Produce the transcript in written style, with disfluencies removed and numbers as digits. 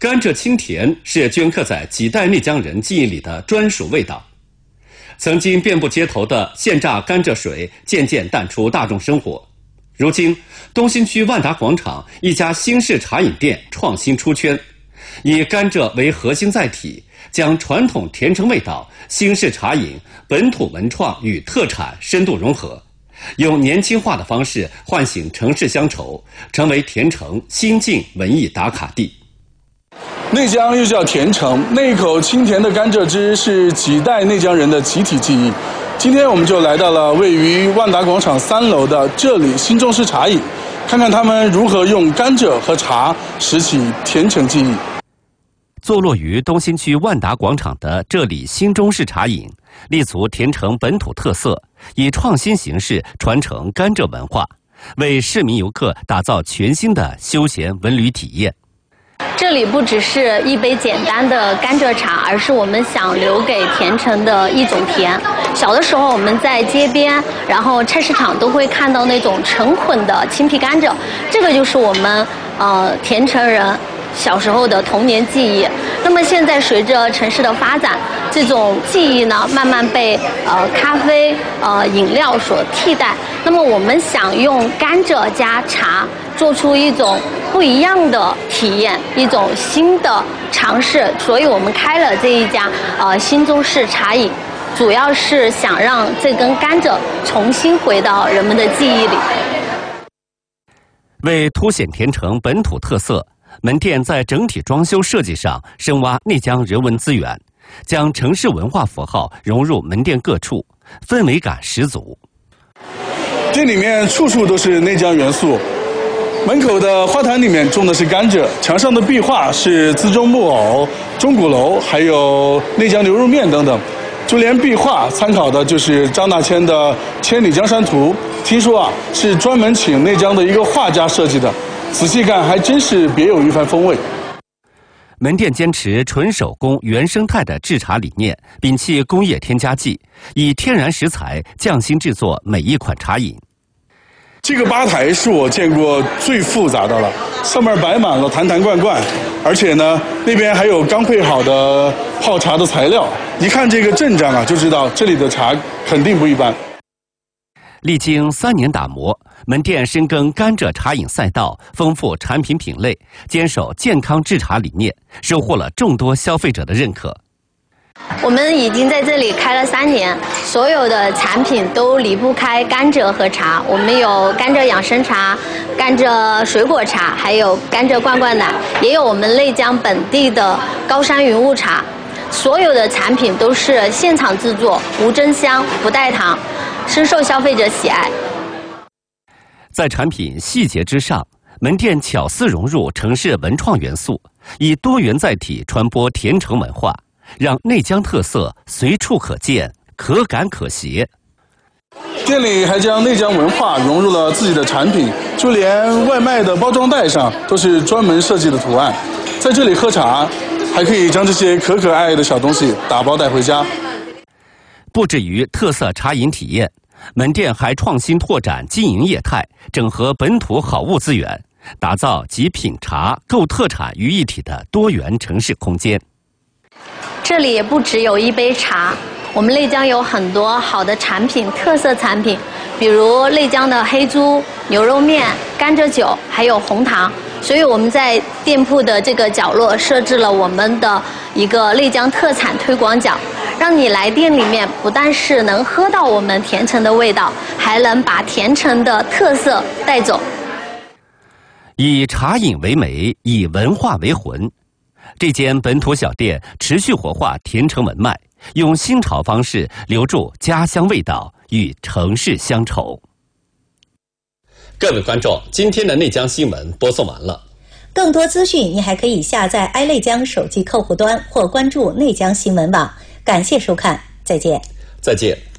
甘蔗清甜是镌刻在几代内江人记忆里的专属味道。曾经遍布街头的现榨甘蔗水渐渐淡出大众生活。如今，东新区万达广场一家新式茶饮店创新出圈，以甘蔗为核心载体，将传统甜橙味道、新式茶饮、本土文创与特产深度融合，用年轻化的方式唤醒城市乡愁，成为甜橙新晋文艺打卡地。 内江又叫甜橙，那一口清甜的甘蔗汁是几代内江人的集体记忆。今天我们就来到了位于万达广场3楼的这里新中式茶饮，看看他们如何用甘蔗和茶拾起甜橙记忆。 坐落于东新区万达广场的这里新中式茶饮，立足甜橙本土特色，以创新形式传承甘蔗文化，为市民游客打造全新的休闲文旅体验。 这里不只是一杯简单的甘蔗茶，而是我们想留给甜橙的一种甜。小的时候我们在街边，然后菜市场都会看到那种成捆的青皮甘蔗，这个就是我们甜橙人小时候的童年记忆。那么现在随着城市的发展，这种记忆呢慢慢被咖啡饮料所替代。那么我们想用甘蔗加茶做出一种不一样的体验，一种新的尝试，所以我们开了这一家新中式茶饮，主要是想让这根甘蔗重新回到人们的记忆里。 为凸显甜橙本土特色，门店在整体装修设计上深挖内江人文资源，将城市文化符号融入门店各处，氛围感十足。 店里面处处都是内江元素，门口的花坛里面种的是甘蔗，墙上的壁画是资中木偶、钟鼓楼，还有内江牛肉面等等。就连壁画参考的就是张大千的《千里江山图》，听说是专门请内江的一个画家设计的，仔细看还真是别有一番风味。 门店坚持纯手工原生态的制茶理念，摒弃工业添加剂，以天然食材匠心制作每一款茶饮。 这个吧台是我见过最复杂的了，上面摆满了坛坛罐罐，而且呢，那边还有刚配好的泡茶的材料。一看这个阵仗就知道这里的茶肯定不一般。 历经3年打磨，门店深耕甘蔗茶饮赛道，丰富产品品类，坚守健康制茶理念，收获了众多消费者的认可。 我们已经在这里开了3年，所有的产品都离不开甘蔗和茶。我们有甘蔗养生茶、甘蔗水果茶，还有甘蔗罐罐奶，也有我们内江本地的高山云雾茶。所有的产品都是现场制作，无增香、不代糖，深受消费者喜爱。 在产品细节之上，门店巧思融入城市文创元素，以多元载体传播甜橙文化，让内江特色随处可见，可感可携。 店里还将内江文化融入了自己的产品，就连外卖的包装袋上都是专门设计的图案。在这里喝茶，还可以将这些可可爱爱的小东西打包带回家。 不止于特色茶饮体验，门店还创新拓展经营业态，整合本土好物资源，打造集品茶、购特产于一体的多元城市空间。 这里也不只有一杯茶，我们内江有很多好的产品、特色产品，比如内江的黑猪、牛肉面、甘蔗酒，还有红糖。所以我们在店铺的这个角落设置了我们的一个内江特产推广角，让你来店里面不但是能喝到我们甜橙的味道，还能把甜橙的特色带走。 以茶饮为媒，以文化为魂。这间本土小店持续活化甜橙文脉，用新潮方式留住家乡味道，与城市乡愁。各位观众，今天的内江新闻播送完了。 更多资讯，你还可以下载爱内江手机客户端或关注内江新闻网。感谢收看，再见。 再见。